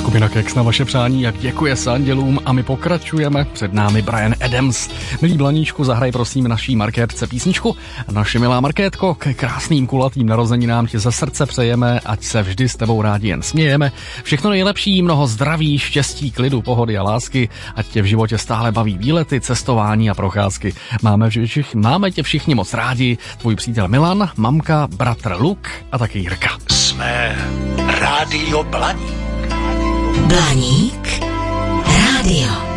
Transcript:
Skupina Keks na vaše přání, jak děkuje s andělům, a my pokračujeme. Před námi Bryan Adams. Milý Blaníčku, zahraj prosím naší Markétce písničku. Naše milá Markétko, k krásným kulatým narozeninám ti ze srdce přejeme, ať se vždy s tebou rádi jen smějeme. Všechno nejlepší, mnoho zdraví, štěstí, klidu, pohody a lásky, ať tě v životě stále baví výlety, cestování a procházky. Máme tě všichni moc rádi, tvůj přítel Milan, mamka, bratr Luk a taky Jirka. Jsme Rádio Blaník. Blaník rádio.